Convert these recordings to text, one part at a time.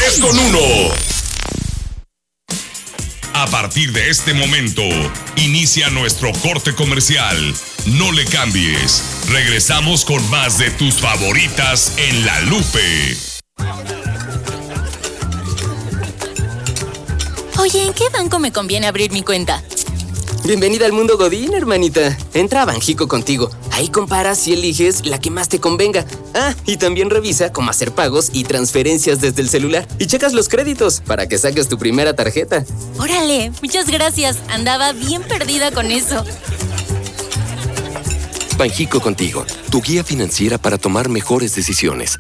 3 con 1. A partir de este momento, inicia nuestro corte comercial. No le cambies. Regresamos con más de tus favoritas en La Lupe. Oye, ¿en qué banco me conviene abrir mi cuenta? Bienvenida al mundo Godín, hermanita. Entra a Banjico Contigo. Ahí comparas y eliges la que más te convenga. Ah, y también revisa cómo hacer pagos y transferencias desde el celular. Y checas los créditos para que saques tu primera tarjeta. Órale, muchas gracias. Andaba bien perdida con eso. Banjico Contigo, tu guía financiera para tomar mejores decisiones.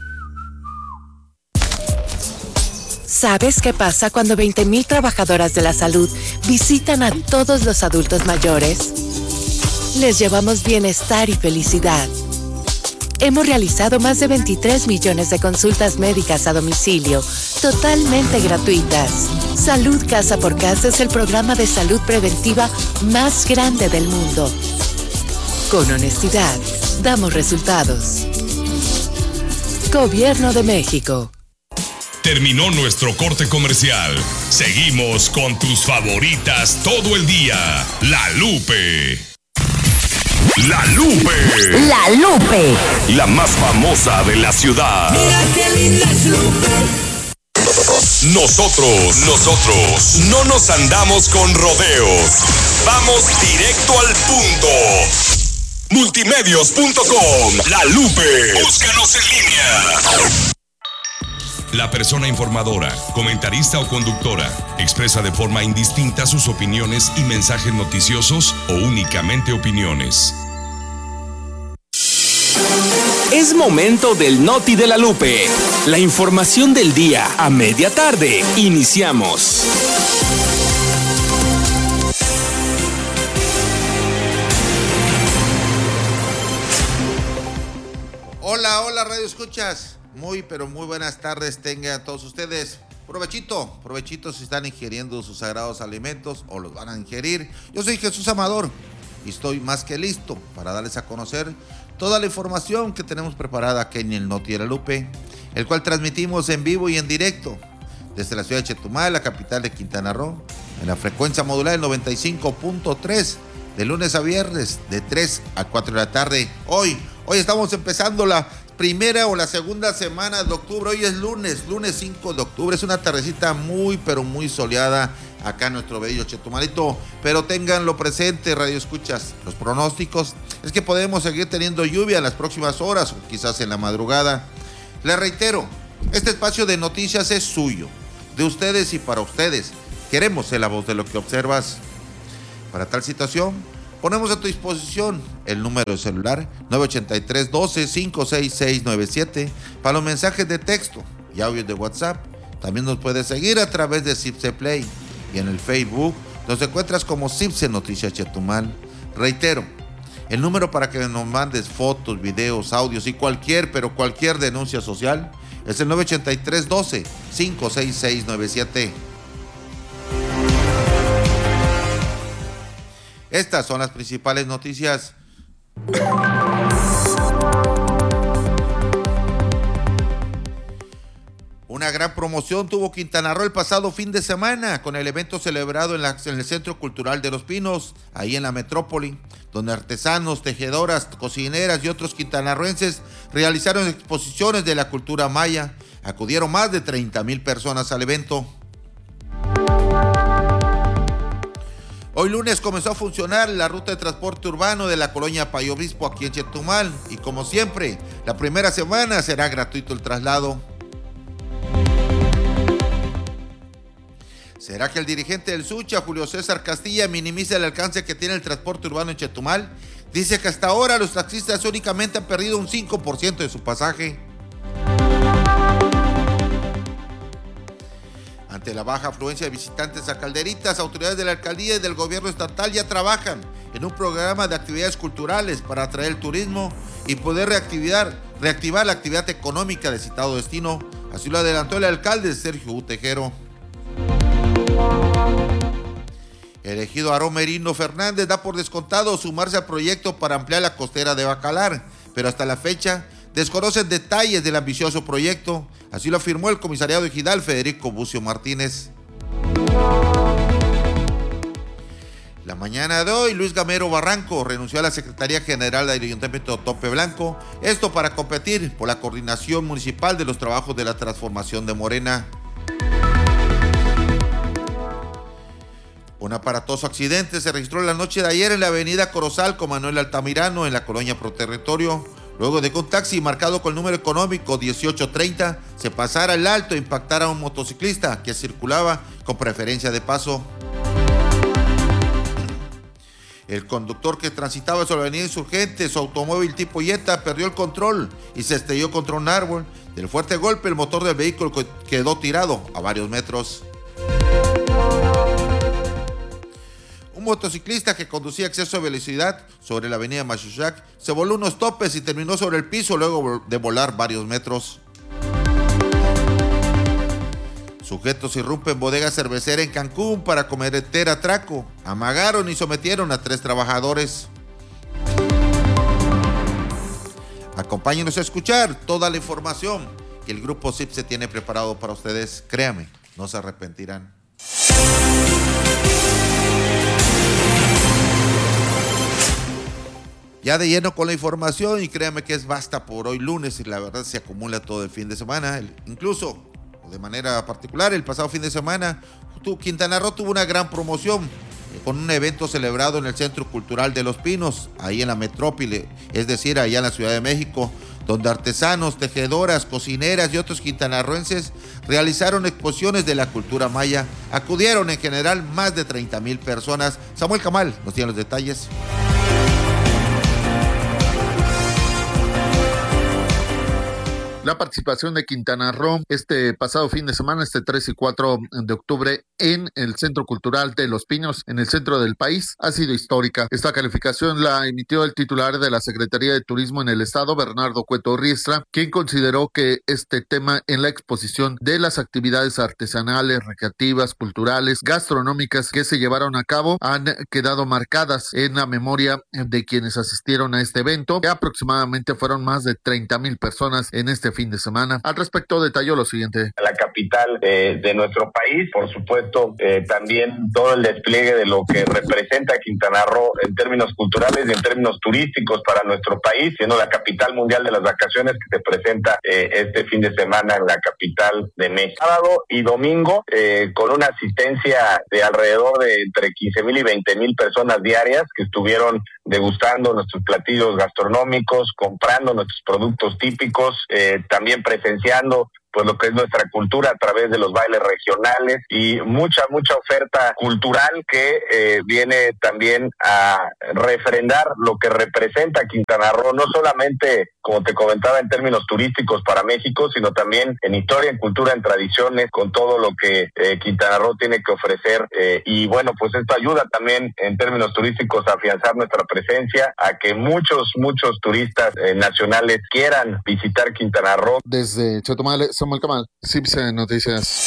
¿Sabes qué pasa cuando 20,000 trabajadoras de la salud visitan a todos los adultos mayores? Les llevamos bienestar y felicidad. Hemos realizado más de 23 millones de consultas médicas a domicilio, totalmente gratuitas. Salud Casa por Casa es el programa de salud preventiva más grande del mundo. Con honestidad, damos resultados. Gobierno de México. Terminó nuestro corte comercial. Seguimos con tus favoritas todo el día. La Lupe. La Lupe. La Lupe. La más famosa de la ciudad. Mira qué linda es Lupe. Nosotros no nos andamos con rodeos. Vamos directo al punto. Multimedios.com. La Lupe. Búscanos en línea. La persona informadora, comentarista o conductora expresa de forma indistinta sus opiniones y mensajes noticiosos o únicamente opiniones. Es momento del Noti de la Lupe. La información del día a media tarde. Iniciamos. Hola, Radio Escuchas. Pero muy buenas tardes tengan todos ustedes. Provechito si están ingiriendo sus sagrados alimentos o los van a ingerir. Yo soy Jesús Amador y estoy más que listo para darles a conocer toda la información que tenemos preparada aquí en el Noti de la Lupe, el cual transmitimos en vivo y en directo desde la ciudad de Chetumal, la capital de Quintana Roo, en la frecuencia modulada del 95.3, de lunes a viernes, de 3 a 4 de la tarde. Hoy estamos empezando la primera o la segunda semana de octubre. Hoy es lunes 5 de octubre. Es una tardecita muy soleada acá en nuestro bello Chetumalito. Pero ténganlo presente, Radio Escuchas. Los pronósticos es que podemos seguir teniendo lluvia en las próximas horas o quizás en la madrugada. Les reitero, este espacio de noticias es suyo, de ustedes y para ustedes. Queremos ser la voz de lo que observas. Para tal situación, ponemos a tu disposición el número de celular 983-12-56697 para los mensajes de texto y audios de WhatsApp. También nos puedes seguir a través de Cipse Play y en el Facebook nos encuentras como Cipse Noticias Chetumal. Reitero, el número para que nos mandes fotos, videos, audios y cualquier denuncia social es el 983-12-56697. Estas son las principales noticias. Una gran promoción tuvo Quintana Roo el pasado fin de semana con el evento celebrado en el Centro Cultural de Los Pinos, ahí en la metrópoli, donde artesanos, tejedoras, cocineras y otros quintanarroenses realizaron exposiciones de la cultura maya. Acudieron más de 30,000 personas al evento. Hoy lunes comenzó a funcionar la ruta de transporte urbano de la colonia Payo Obispo aquí en Chetumal y como siempre, la primera semana será gratuito el traslado. ¿Será que el dirigente del Sucha, Julio César Castilla, minimiza el alcance que tiene el transporte urbano en Chetumal? Dice que hasta ahora los taxistas únicamente han perdido un 5% de su pasaje. Ante la baja afluencia de visitantes a Calderitas, autoridades de la alcaldía y del gobierno estatal ya trabajan en un programa de actividades culturales para atraer el turismo y poder reactivar la actividad económica de citado destino. Así lo adelantó el alcalde Sergio Utejero. El ejido Aarón Merino Fernández da por descontado sumarse al proyecto para ampliar la costera de Bacalar, pero hasta la fecha desconocen detalles del ambicioso proyecto. Así lo afirmó el comisariado ejidal Federico Bucio Martínez. La mañana de hoy, Luis Gamero Barranco renunció a la Secretaría General del Ayuntamiento de Otope Blanco, esto para competir por la coordinación municipal de los trabajos de la transformación de Morena. Un aparatoso accidente se registró la noche de ayer en la avenida Corozal con Manuel Altamirano en la colonia Proterritorio, luego de que un taxi marcado con el número económico 1830 se pasara el alto e impactara a un motociclista que circulaba con preferencia de paso. El conductor que transitaba sobre la avenida Insurgente, su automóvil tipo Jetta, perdió el control y se estrelló contra un árbol. Del fuerte golpe, el motor del vehículo quedó tirado a varios metros. Un motociclista que conducía a exceso de velocidad sobre la avenida Machuchac se voló unos topes y terminó sobre el piso luego de volar varios metros. Sujetos irrumpen bodega cervecera en Cancún para cometer atraco. Amagaron y sometieron a 3 trabajadores. Acompáñenos a escuchar toda la información que el Grupo CIPSE tiene preparado para ustedes. Créame, no se arrepentirán. Ya de lleno con la información, y créame que es basta por hoy lunes y la verdad se acumula todo el fin de semana. Incluso de manera particular, el pasado fin de semana, Quintana Roo tuvo una gran promoción con un evento celebrado en el Centro Cultural de Los Pinos, ahí en la metrópoli, es decir, allá en la Ciudad de México, donde artesanos, tejedoras, cocineras y otros quintanarroenses realizaron exposiciones de la cultura maya. Acudieron en general más de 30,000 personas. Samuel Camal nos tiene los detalles. La participación de Quintana Roo este pasado fin de semana, este 3 y 4 de octubre, en el Centro Cultural de Los Pinos, en el centro del país, ha sido histórica. Esta calificación la emitió el titular de la Secretaría de Turismo en el Estado, Bernardo Cueto Riestra, quien consideró que este tema en la exposición de las actividades artesanales, recreativas, culturales, gastronómicas que se llevaron a cabo han quedado marcadas en la memoria de quienes asistieron a este evento, que aproximadamente fueron más de 30,000 personas en este fin de semana. Al respecto detalló lo siguiente. La capital de nuestro país, por supuesto, también todo el despliegue de lo que representa Quintana Roo en términos culturales y en términos turísticos para nuestro país, siendo la capital mundial de las vacaciones que se presenta este fin de semana en la capital de México. Sábado y domingo, con una asistencia de alrededor de entre 15,000 y 20,000 personas diarias que estuvieron degustando nuestros platillos gastronómicos, comprando nuestros productos típicos, también presenciando pues lo que es nuestra cultura a través de los bailes regionales y mucha oferta cultural que viene también a refrendar lo que representa Quintana Roo, no solamente, como te comentaba, en términos turísticos para México, sino también en historia, en cultura, en tradiciones, con todo lo que Quintana Roo tiene que ofrecer. Y bueno, pues esto ayuda también en términos turísticos a afianzar nuestra presencia, a que muchos turistas nacionales quieran visitar Quintana Roo. Desde Chetumal, Samuel Camal, CIPSE Noticias.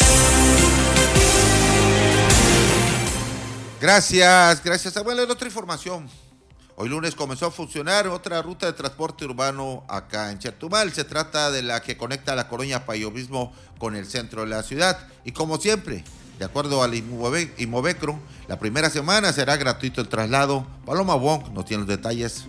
Gracias Samuel. En otra información, hoy lunes comenzó a funcionar otra ruta de transporte urbano acá en Chetumal. Se trata de la que conecta la colonia Payobismo con el centro de la ciudad. Y como siempre, de acuerdo al Imovecro, la primera semana será gratuito el traslado. Paloma Wong nos tiene los detalles.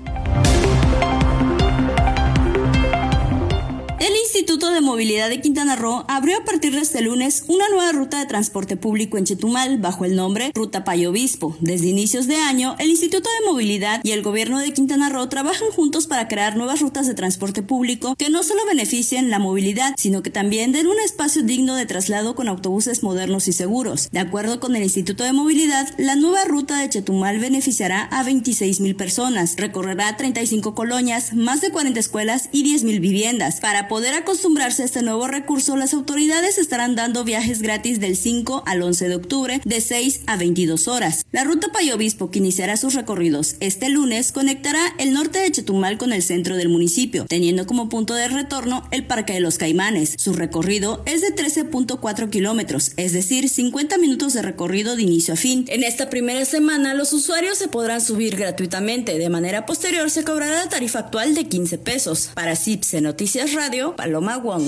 El Instituto de Movilidad de Quintana Roo abrió a partir de este lunes una nueva ruta de transporte público en Chetumal bajo el nombre Ruta Payobispo. Desde inicios de año, el Instituto de Movilidad y el gobierno de Quintana Roo trabajan juntos para crear nuevas rutas de transporte público que no solo beneficien la movilidad, sino que también den un espacio digno de traslado con autobuses modernos y seguros. De acuerdo con el Instituto de Movilidad, la nueva ruta de Chetumal beneficiará a 26,000 personas, recorrerá 35 colonias, más de 40 escuelas y 10,000 viviendas. Para poder acostumbrarse a este nuevo recurso, las autoridades estarán dando viajes gratis del 5 al 11 de octubre de 6 a 22 horas. La ruta Payo Obispo, que iniciará sus recorridos este lunes, conectará el norte de Chetumal con el centro del municipio, teniendo como punto de retorno el Parque de los Caimanes. Su recorrido es de 13.4 kilómetros, es decir, 50 minutos de recorrido de inicio a fin. En esta primera semana, los usuarios se podrán subir gratuitamente. De manera posterior, se cobrará la tarifa actual de 15 pesos. Para CIPSE Noticias Radio, Paloma Wong.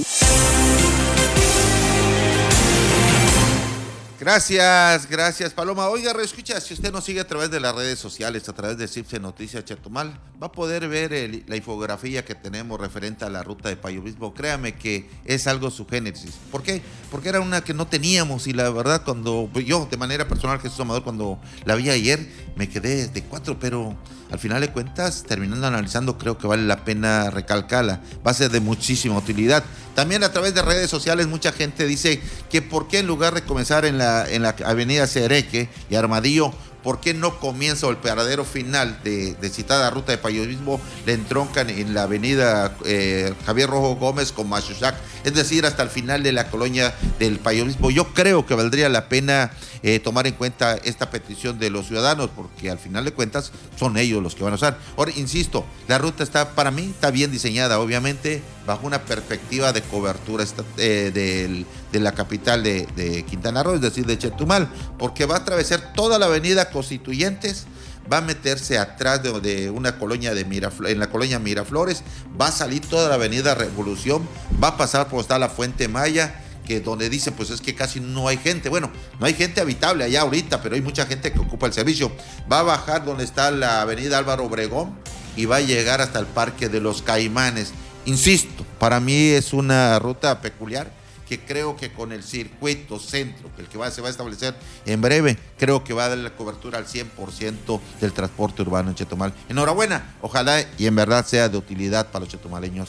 Gracias Paloma. Oiga, reescucha, si usted nos sigue a través de las redes sociales, a través de CIPSE Noticias Chetumal, va a poder ver la infografía que tenemos referente a la ruta de Payo Obispo. Créame que es algo su génesis. ¿Por qué? Porque era una que no teníamos y la verdad cuando yo, de manera personal, Jesús Amador, cuando la vi ayer, me quedé de 4, pero al final de cuentas, terminando analizando, creo que vale la pena recalcarla. Va a ser de muchísima utilidad. También a través de redes sociales mucha gente dice que por qué en lugar de comenzar en la avenida Cereque y Armadillo, ¿por qué no comienza el paradero final de citada ruta de Payo Obispo? Le entroncan en la avenida Javier Rojo Gómez con Machuchac, es decir, hasta el final de la colonia del Payo Obispo. Yo creo que valdría la pena tomar en cuenta esta petición de los ciudadanos, porque al final de cuentas son ellos los que van a usar. Ahora, insisto, la ruta para mí está bien diseñada, obviamente, bajo una perspectiva de cobertura de la capital de Quintana Roo, es decir, de Chetumal, porque va a atravesar toda la avenida Constituyentes, va a meterse atrás de una colonia en la colonia Miraflores, va a salir toda la avenida Revolución, va a pasar por donde está la Fuente Maya, que donde dice, pues es que casi no hay gente. Bueno, no hay gente habitable allá ahorita, pero hay mucha gente que ocupa el servicio. Va a bajar donde está la avenida Álvaro Obregón y va a llegar hasta el Parque de los Caimanes. Insisto, para mí es una ruta peculiar que creo que con el circuito centro, que se va a establecer en breve, creo que va a dar la cobertura al 100% del transporte urbano en Chetumal. Enhorabuena, ojalá y en verdad sea de utilidad para los chetumaleños.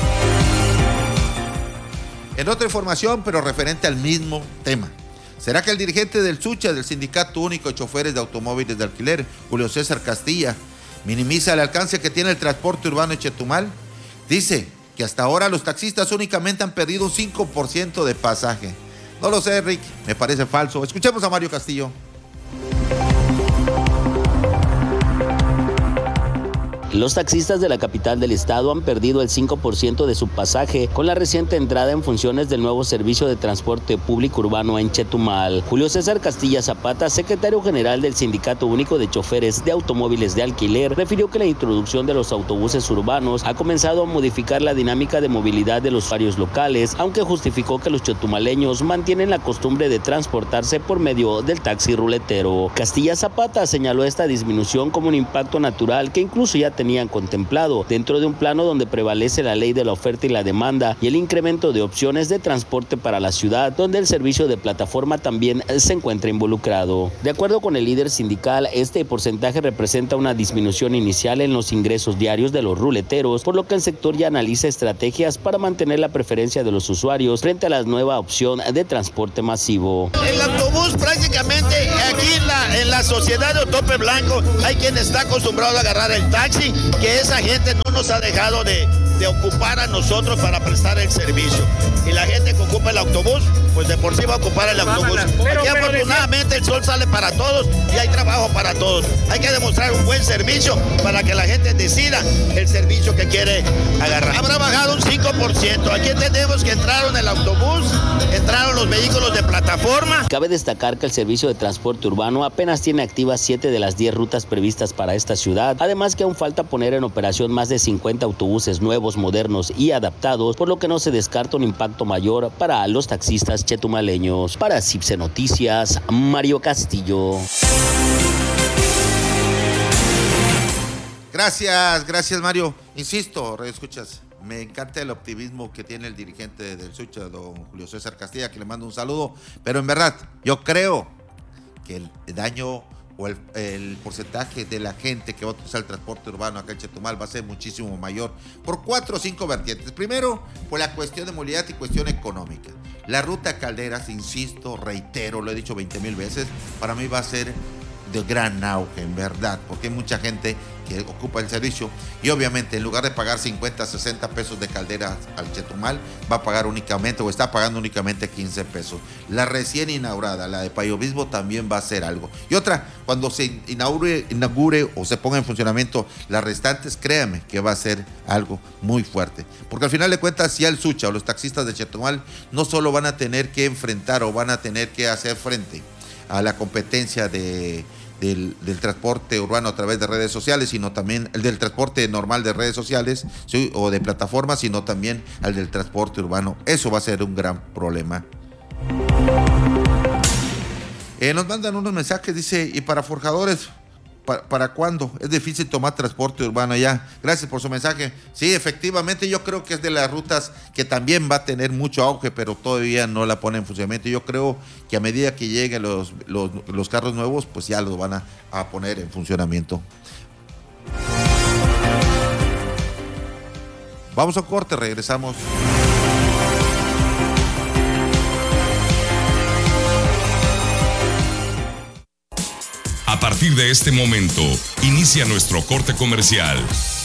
En otra información, pero referente al mismo tema, ¿será que el dirigente del SUCHA, del Sindicato Único de Choferes de Automóviles de Alquiler, Julio César Castilla, minimiza el alcance que tiene el transporte urbano en Chetumal? Dice que hasta ahora los taxistas únicamente han perdido un 5% de pasaje. No lo sé, Rick, me parece falso. Escuchemos a Mario Castillo. Los taxistas de la capital del estado han perdido el 5% de su pasaje con la reciente entrada en funciones del nuevo servicio de transporte público urbano en Chetumal. Julio César Castilla Zapata, secretario general del Sindicato Único de Choferes de Automóviles de Alquiler, refirió que la introducción de los autobuses urbanos ha comenzado a modificar la dinámica de movilidad de los usuarios locales, aunque justificó que los chetumaleños mantienen la costumbre de transportarse por medio del taxi ruletero. Castilla Zapata señaló esta disminución como un impacto natural que incluso ya tenían contemplado dentro de un plano donde prevalece la ley de la oferta y la demanda y el incremento de opciones de transporte para la ciudad, donde el servicio de plataforma también se encuentra involucrado. De acuerdo con el líder sindical, este porcentaje representa una disminución inicial en los ingresos diarios de los ruleteros, por lo que el sector ya analiza estrategias para mantener la preferencia de los usuarios frente a la nueva opción de transporte masivo. El autobús prácticamente aquí en la sociedad de Otope Blanco hay quien está acostumbrado a agarrar el taxi, que esa gente no nos ha dejado de ocupar a nosotros para prestar el servicio. Y la gente que ocupa el autobús, pues de por sí va a ocupar el autobús. Aquí afortunadamente el sol sale para todos y hay trabajo para todos. Hay que demostrar un buen servicio para que la gente decida el servicio que quiere agarrar. Habrá bajado un 5%. Aquí entendemos que entraron el autobús, entraron los vehículos de plataforma. Cabe destacar que el servicio de transporte urbano apenas tiene activas 7 de las 10 rutas previstas para esta ciudad. Además que aún falta poner en operación más de 50 autobuses nuevos, modernos y adaptados, por lo que no se descarta un impacto mayor para los taxistas chetumaleños. Para CIPSE Noticias, Mario Castillo. Gracias Mario. Insisto, escuchas, me encanta el optimismo que tiene el dirigente del SUCHA, don Julio César Castilla, que le mando un saludo, pero en verdad, yo creo que el daño o el porcentaje de la gente que va a utilizar el transporte urbano acá en Chetumal va a ser muchísimo mayor por 4 o 5 vertientes. Primero, por la cuestión de movilidad y cuestión económica. La ruta Calderas, insisto, reitero, lo he dicho 20,000 veces, para mí va a ser de gran auge, en verdad, porque hay mucha gente que ocupa el servicio y obviamente en lugar de pagar 50, 60 pesos de caldera al Chetumal, va a pagar únicamente o está pagando únicamente 15 pesos. La recién inaugurada, la de Payo Obispo, también va a ser algo. Y otra, cuando se inaugure o se ponga en funcionamiento las restantes, créanme que va a ser algo muy fuerte. Porque al final de cuentas, ya el Sucha o los taxistas de Chetumal no solo van a tener que enfrentar o van a tener que hacer frente a la competencia del transporte urbano a través de redes sociales, sino también el del transporte normal de redes sociales, ¿sí?, o de plataformas, sino también al del transporte urbano. Eso va a ser un gran problema. Nos mandan unos mensajes, dice, y para forjadores, ¿para cuándo? Es difícil tomar transporte urbano allá. Gracias por su mensaje. Sí, efectivamente, yo creo que es de las rutas que también va a tener mucho auge, pero todavía no la pone en funcionamiento. Yo creo que a medida que lleguen los carros nuevos, pues ya los van a poner en funcionamiento. Vamos a corte, regresamos. A partir de este momento, inicia nuestro corte comercial.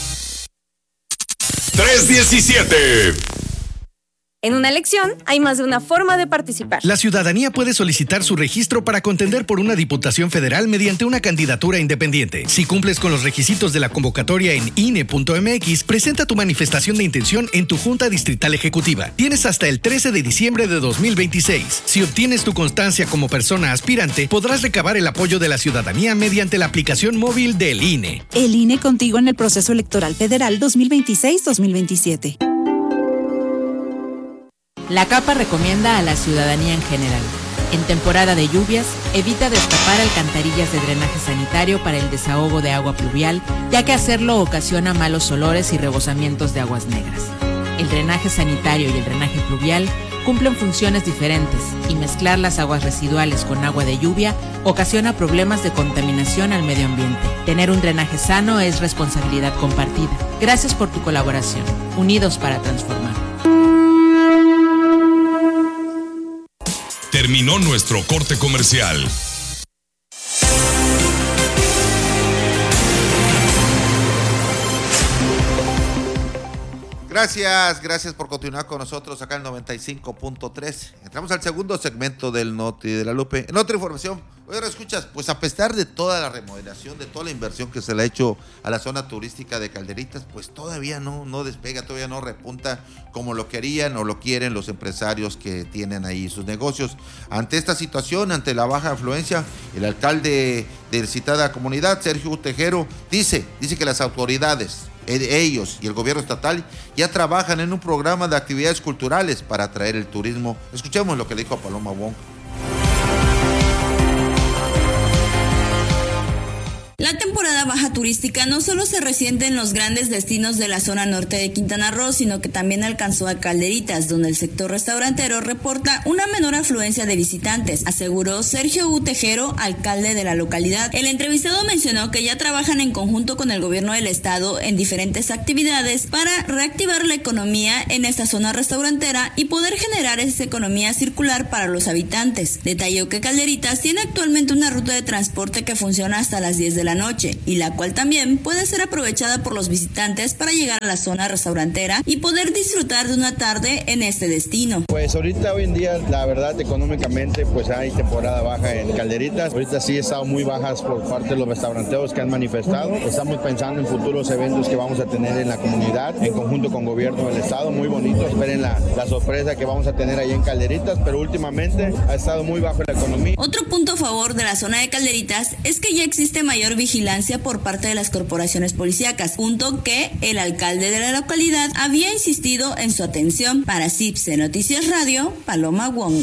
317. En una elección hay más de una forma de participar. La ciudadanía puede solicitar su registro para contender por una diputación federal mediante una candidatura independiente. Si cumples con los requisitos de la convocatoria en INE.mx, presenta tu manifestación de intención en tu Junta Distrital Ejecutiva. Tienes hasta el 13 de diciembre de 2026. Si obtienes tu constancia como persona aspirante, podrás recabar el apoyo de la ciudadanía mediante la aplicación móvil del INE. El INE contigo en el proceso electoral federal 2026-2027. La CAPA recomienda a la ciudadanía en general. En temporada de lluvias, evita destapar alcantarillas de drenaje sanitario para el desahogo de agua pluvial, ya que hacerlo ocasiona malos olores y rebosamientos de aguas negras. El drenaje sanitario y el drenaje pluvial cumplen funciones diferentes y mezclar las aguas residuales con agua de lluvia ocasiona problemas de contaminación al medio ambiente. Tener un drenaje sano es responsabilidad compartida. Gracias por tu colaboración. Unidos para transformar. Terminó nuestro corte comercial. Gracias por continuar con nosotros acá en 95.3. Entramos al segundo segmento del Noti de la Lupe. En otra información, oye, escuchas, pues a pesar de toda la remodelación, de toda la inversión que se le ha hecho a la zona turística de Calderitas, pues todavía no despega, todavía no repunta como lo querían o lo quieren los empresarios que tienen ahí sus negocios. Ante esta situación, ante la baja afluencia, el alcalde de citada comunidad, Sergio Tejero, dice que las autoridades, ellos y el gobierno estatal ya trabajan en un programa de actividades culturales para atraer el turismo. Escuchemos lo que dijo Paloma Wong. La temporada baja turística no solo se resiente en los grandes destinos de la zona norte de Quintana Roo, sino que también alcanzó a Calderitas, donde el sector restaurantero reporta una menor afluencia de visitantes, aseguró Sergio U. Tejero, alcalde de la localidad. El entrevistado mencionó que ya trabajan en conjunto con el gobierno del estado en diferentes actividades para reactivar la economía en esta zona restaurantera y poder generar esa economía circular para los habitantes. Detalló que Calderitas tiene actualmente una ruta de transporte que funciona hasta las 10 de la noche y la cual también puede ser aprovechada por los visitantes para llegar a la zona restaurantera y poder disfrutar de una tarde en este destino. Pues ahorita hoy en día la verdad económicamente pues hay temporada baja en Calderitas, ahorita sí estado muy bajas por parte de los restauranteros que han manifestado. Estamos pensando en futuros eventos que vamos a tener en la comunidad en conjunto con gobierno del estado, muy bonito, esperen la sorpresa que vamos a tener ahí en Calderitas, pero últimamente ha estado muy bajo la economía. Otro punto a favor de la zona de Calderitas es que ya existe mayor vigilancia por parte de las corporaciones policíacas, punto que el alcalde de la localidad había insistido en su atención. Para CIPSE Noticias Radio, Paloma Wong.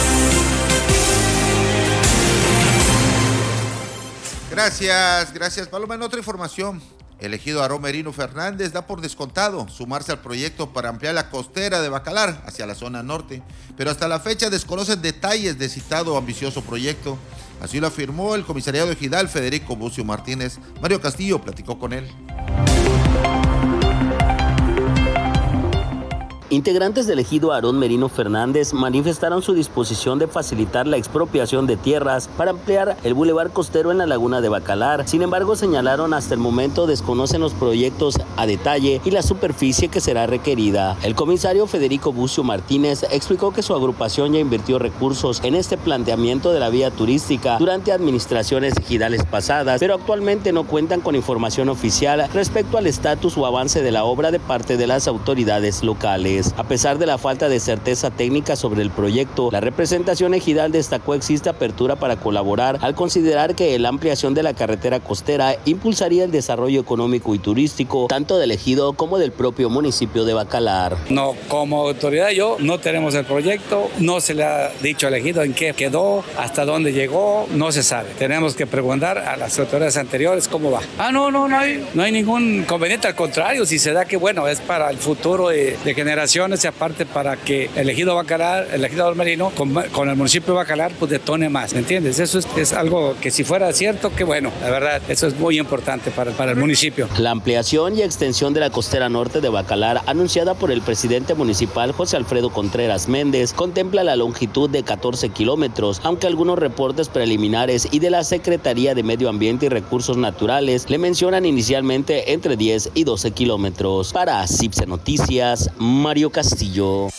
Gracias Paloma. En otra información, el ejido Aarón Merino Fernández da por descontado sumarse al proyecto para ampliar la costera de Bacalar hacia la zona norte, pero hasta la fecha desconocen detalles de citado ambicioso proyecto. Así lo afirmó el comisariado ejidal Federico Bucio Martínez. Mario Castillo platicó con él. Integrantes del ejido Aarón Merino Fernández manifestaron su disposición de facilitar la expropiación de tierras para ampliar el bulevar costero en la laguna de Bacalar. Sin embargo, señalaron hasta el momento desconocen los proyectos a detalle y la superficie que será requerida. El comisario Federico Bucio Martínez explicó que su agrupación ya invirtió recursos en este planteamiento de la vía turística durante administraciones ejidales pasadas, pero actualmente no cuentan con información oficial respecto al estatus o avance de la obra de parte de las autoridades locales. A pesar de la falta de certeza técnica sobre el proyecto, la representación ejidal destacó existe apertura para colaborar al considerar que la ampliación de la carretera costera impulsaría el desarrollo económico y turístico tanto del ejido como del propio municipio de Bacalar. No, como autoridad no tenemos el proyecto, no se le ha dicho al ejido en qué quedó, hasta dónde llegó, no se sabe. Tenemos que preguntar a las autoridades anteriores cómo va. No hay ningún inconveniente, al contrario, si se da que bueno, es para el futuro de generaciones y aparte para que el ejido Bacalar, el ejido Merino con el municipio de Bacalar pues detone más, ¿me entiendes? Eso es algo que si fuera cierto, que bueno, la verdad, eso es muy importante para el municipio. La ampliación y extensión de la costera norte de Bacalar, anunciada por el presidente municipal José Alfredo Contreras Méndez, contempla la longitud de 14 kilómetros, aunque algunos reportes preliminares y de la Secretaría de Medio Ambiente y Recursos Naturales le mencionan inicialmente entre 10 y 12 kilómetros. Para CIPSE Noticias, Mario Castillo.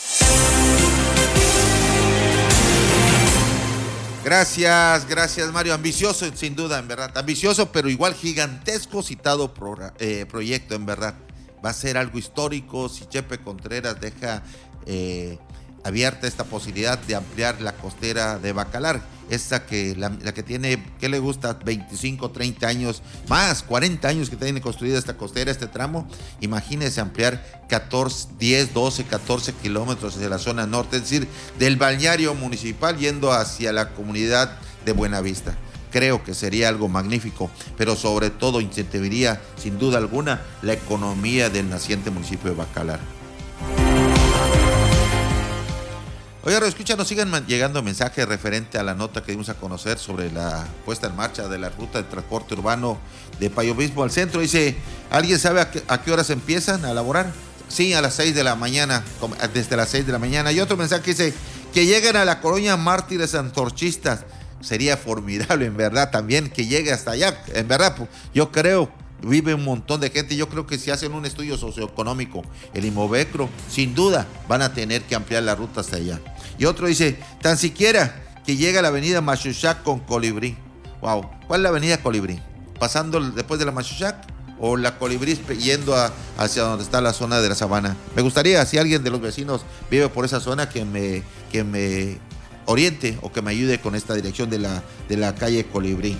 Gracias Mario, ambicioso sin duda, en verdad, ambicioso pero igual gigantesco citado proyecto, en verdad, va a ser algo histórico si Chepe Contreras deja abierta esta posibilidad de ampliar la costera de Bacalar, esta que la que tiene, ¿qué le gusta? 25, 30 años, más 40 años que tiene construida esta costera, este tramo. Imagínense ampliar 10, 12, 14 kilómetros hacia la zona norte, es decir, del balneario municipal yendo hacia la comunidad de Buenavista. Creo que sería algo magnífico, pero sobre todo incentivaría, sin duda alguna, la economía del naciente municipio de Bacalar. Oye, escucha, nos siguen llegando mensajes referente a la nota que dimos a conocer sobre la puesta en marcha de la ruta de transporte urbano de Payo Obispo al centro. Dice, ¿alguien sabe a qué horas empiezan a laborar? Sí, a las 6 de la mañana, desde las 6 de la mañana. Y otro mensaje que dice, que lleguen a la colonia Mártires Antorchistas. Sería formidable, en verdad, también que llegue hasta allá. En verdad, yo creo, vive un montón de gente. Yo creo que si hacen un estudio socioeconómico, el Inmovecro, sin duda van a tener que ampliar la ruta hasta allá. Y otro dice, tan siquiera que llegue a la avenida Machuchac con Colibrí. Wow, ¿cuál es la avenida Colibrí? ¿Pasando después de la Machuchac o la Colibrí yendo hacia donde está la zona de la Sabana? Me gustaría, si alguien de los vecinos vive por esa zona, que me oriente o que me ayude con esta dirección de la calle Colibrí.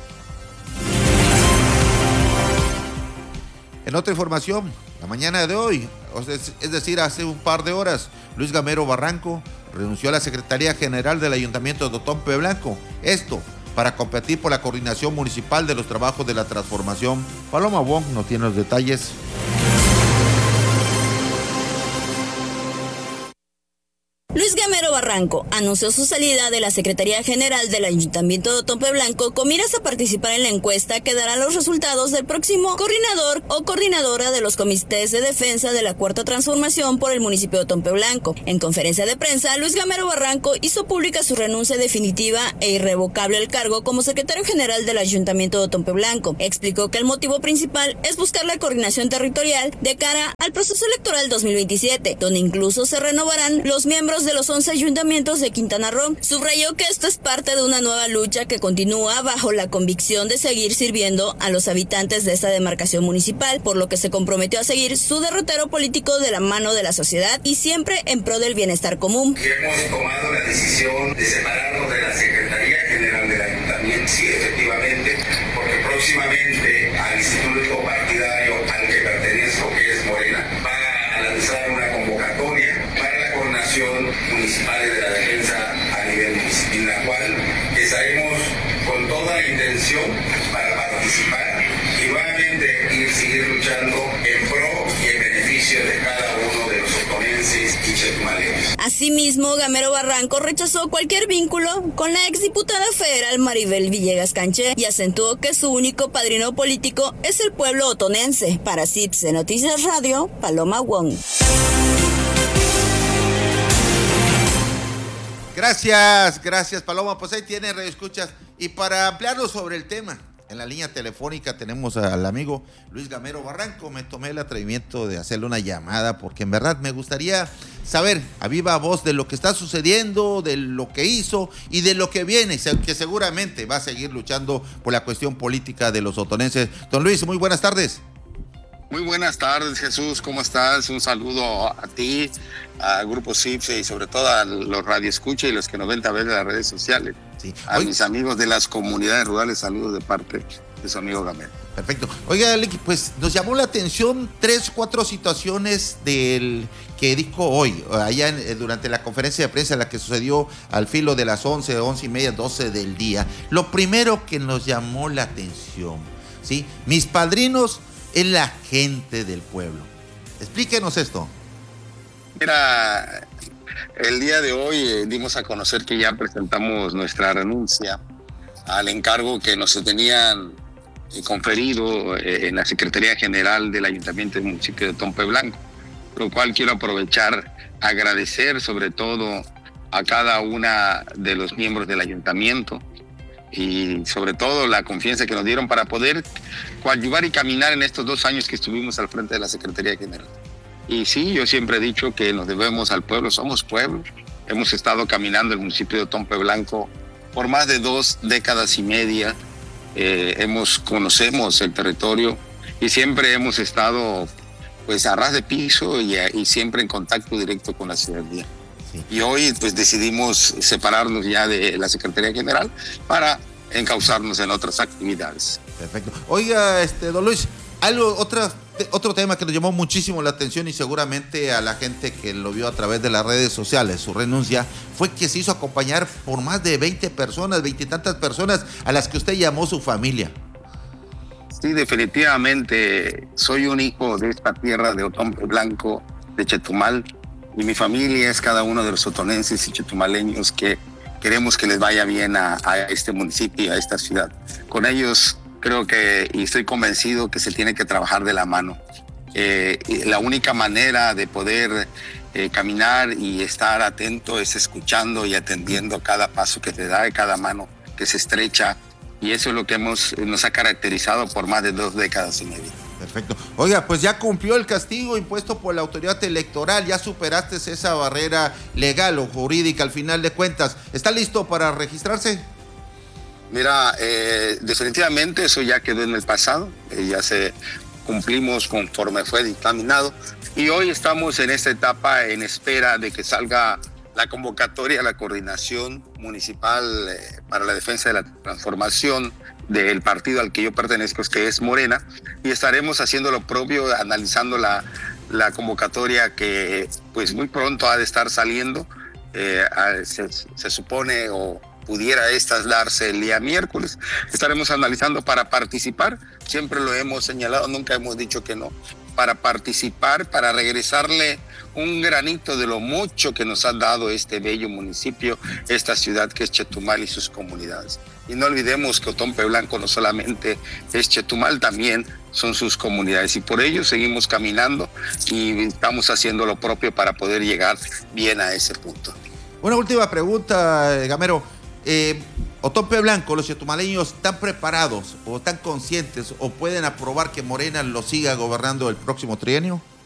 En otra información, la mañana de hoy, es decir, hace un par de horas, Luis Gamero Barranco renunció a la Secretaría General del Ayuntamiento de Otompe Blanco. Esto para competir por la coordinación municipal de los trabajos de la transformación. Paloma Wong nos tiene los detalles. Luis Gamero Barranco anunció su salida de la Secretaría General del Ayuntamiento de Otompe Blanco con miras a participar en la encuesta que dará los resultados del próximo coordinador o coordinadora de los comités de defensa de la Cuarta Transformación por el municipio de Otompe Blanco. En conferencia de prensa, Luis Gamero Barranco hizo pública su renuncia definitiva e irrevocable al cargo como secretario general del Ayuntamiento de Otompe Blanco. Explicó que el motivo principal es buscar la coordinación territorial de cara al proceso electoral 2027, donde incluso se renovarán los miembros de los 11 ayuntamientos de Quintana Roo. Subrayó que esto es parte de una nueva lucha que continúa bajo la convicción de seguir sirviendo a los habitantes de esta demarcación municipal, por lo que se comprometió a seguir su derrotero político de la mano de la sociedad y siempre en pro del bienestar común. Hemos tomado la decisión de separarnos de la Secretaría General del Ayuntamiento, sí, efectivamente, porque próximamente al instituto partidario al que pertenezco, que es Morena, va a lanzar una convocatoria para la coordinación municipal de la defensa a nivel municipal, en la cual estaremos con toda la intención para participar y nuevamente seguir luchando en pro y en beneficio de cada uno de los oponenses y chetumaleños. Asimismo, Gamero Barranco rechazó cualquier vínculo con la exdiputada federal Maribel Villegas Canché y acentuó que su único padrino político es el pueblo otonense. Para CIPSE Noticias Radio, Paloma Wong. Gracias, Paloma. Pues ahí tiene, radioescuchas. Y para ampliarnos sobre el tema, en la línea telefónica tenemos al amigo Luis Gamero Barranco. Me tomé el atrevimiento de hacerle una llamada porque en verdad me gustaría saber a viva voz de lo que está sucediendo, de lo que hizo y de lo que viene, que seguramente va a seguir luchando por la cuestión política de los sotonenses. Don Luis, muy buenas tardes. Muy buenas tardes, Jesús, ¿cómo estás? Un saludo a ti, a Grupo CIPSE y sobre todo a los radioescuchas y los que nos ven a través de las redes sociales. Sí. A mis amigos de las comunidades rurales, saludos de parte de su amigo Gamero. Perfecto. Oiga, pues nos llamó la atención 3-4 situaciones del que dijo hoy, allá durante la conferencia de prensa, la que sucedió al filo de las 11:30, 12 del día. Lo primero que nos llamó la atención, ¿sí? Mis padrinos es la gente del pueblo. Explíquenos esto. Mira, el día de hoy dimos a conocer que ya presentamos nuestra renuncia al encargo que nos tenían conferido en la Secretaría General del Ayuntamiento del municipio de Otompe Blanco, lo cual quiero aprovechar, agradecer sobre todo a cada una de los miembros del ayuntamiento y sobre todo la confianza que nos dieron para poder coadyuvar y caminar en estos 2 años que estuvimos al frente de la Secretaría General. Y sí, yo siempre he dicho que nos debemos al pueblo, somos pueblo. Hemos estado caminando el municipio de Otompe Blanco por más de 2 décadas y media. Conocemos el territorio y siempre hemos estado pues a ras de piso y siempre en contacto directo con la ciudadanía. Sí. Y hoy pues decidimos separarnos ya de la Secretaría General para encauzarnos en otras actividades. Perfecto. Oiga, don Luis, otro tema que nos llamó muchísimo la atención y seguramente a la gente que lo vio a través de las redes sociales, su renuncia, fue que se hizo acompañar por más de 20 personas, 20 y tantas personas a las que usted llamó su familia. Sí, definitivamente soy un hijo de esta tierra de Otompe Blanco, de Chetumal, y mi familia es cada uno de los sotonenses y chetumaleños que queremos que les vaya bien a este municipio, a esta ciudad. Con ellos creo que, y estoy convencido que se tiene que trabajar de la mano. La única manera de poder caminar y estar atento es escuchando y atendiendo cada paso que te da, cada mano que se estrecha, y eso es lo que nos ha caracterizado por más de 2 décadas y media. Perfecto. Oiga, pues ya cumplió el castigo impuesto por la autoridad electoral, ya superaste esa barrera legal o jurídica al final de cuentas. ¿Está listo para registrarse? Mira, definitivamente eso ya quedó en el pasado, ya cumplimos conforme fue dictaminado y hoy estamos en esta etapa en espera de que salga la convocatoria a la coordinación municipal para la defensa de la transformación del partido al que yo pertenezco, que es Morena, y estaremos haciendo lo propio, analizando la convocatoria que pues muy pronto ha de estar saliendo, se supone o pudiera darse el día miércoles. Estaremos analizando para participar, siempre lo hemos señalado, nunca hemos dicho que no, para participar, para regresarle un granito de lo mucho que nos ha dado este bello municipio, esta ciudad que es Chetumal y sus comunidades. Y no olvidemos que Otompe Blanco no solamente es Chetumal, también son sus comunidades y por ello seguimos caminando y estamos haciendo lo propio para poder llegar bien a ese punto. Una última pregunta, Gamero. Otompe Blanco, los chetumaleños, ¿están preparados o están conscientes o pueden aprobar que Morena lo siga gobernando el próximo trienio?